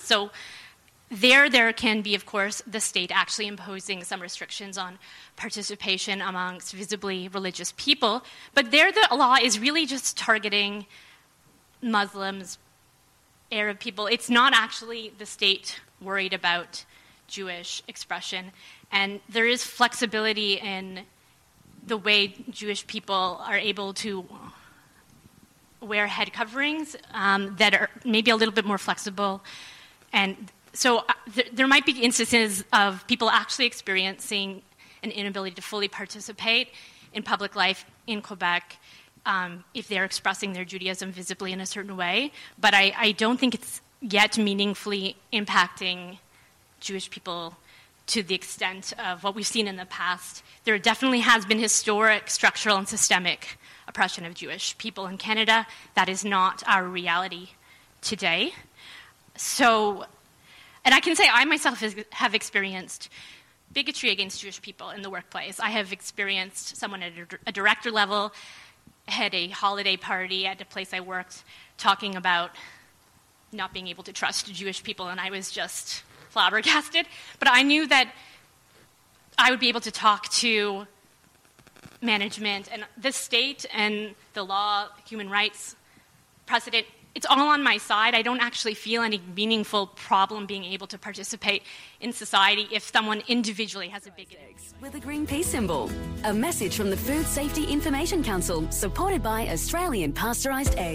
So there can be, of course, the state actually imposing some restrictions on participation amongst visibly religious people. But there the law is really just targeting Muslims, Arab people. It's not actually the state worried about Jewish expression. And there is flexibility in the way Jewish people are able to wear head coverings that are maybe a little bit more flexible. And so there might be instances of people actually experiencing an inability to fully participate in public life in Quebec if they're expressing their Judaism visibly in a certain way. But I don't think it's yet meaningfully impacting Jewish people to the extent of what we've seen in the past. There definitely has been historic, structural, and systemic oppression of Jewish people in Canada. That is not our reality today. So, and I can say I myself have experienced bigotry against Jewish people in the workplace. I have experienced someone at a director level had a holiday party at a place I worked talking about not being able to trust Jewish people, and I was just flabbergasted. But I knew that I would be able to talk to management and the state and the law, human rights precedent. It's all on my side. I don't actually feel any meaningful problem being able to participate in society if someone individually has a big... With a green peace symbol. A message from the Food Safety Information Council, supported by Australian Pasteurised Eggs.